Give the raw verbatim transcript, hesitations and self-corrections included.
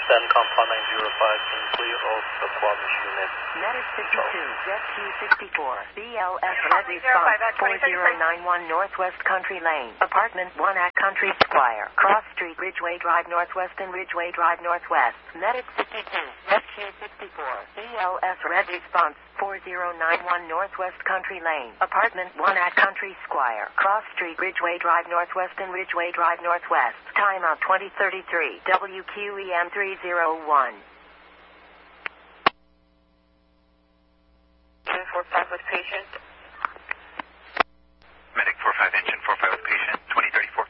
CENTCOM five nine zero five, can you clear all the Squamish units? Medic fifty-two, Jet Q sixty-four, B L S Red Response, four zero nine one Northwest Country Lane, Apartment one at Country Square, Cross Street, Ridgeway Drive Northwest and Ridgeway Drive Northwest. Medic fifty-two, Jet Q sixty-four, B L S Red Response, four zero nine one Northwest Country Lane, Apartment one at Country Square, Cross Street, Ridgeway Drive Northwest and Ridgeway Drive Northwest. Timeout twenty thirty-three, W Q E M three zero one. four five with patient. Medic four five engine four five with patient, twenty thirty-four.